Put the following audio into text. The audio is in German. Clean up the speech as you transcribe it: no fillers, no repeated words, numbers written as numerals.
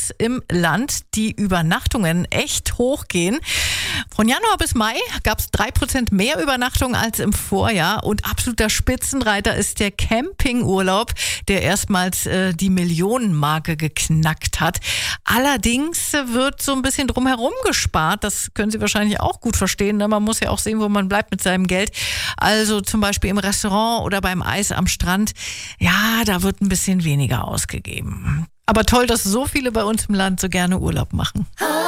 dass im Land die Übernachtungen echt hochgehen. Von Januar bis Mai gab es 3% mehr Übernachtungen als im Vorjahr und absoluter Spitzenreiter ist der Campingurlaub, der erstmals die Millionenmarke geknackt hat. Allerdings wird so ein bisschen drumherum gespart. Das können Sie wahrscheinlich auch gut verstehen. Ne? Man muss ja auch sehen, wo man bleibt mit seinem Geld. Also zum Beispiel im Restaurant oder beim Eis am Strand. Ja, da wird ein bisschen weniger ausgegeben. Aber toll, dass so viele bei uns im Land so gerne Urlaub machen.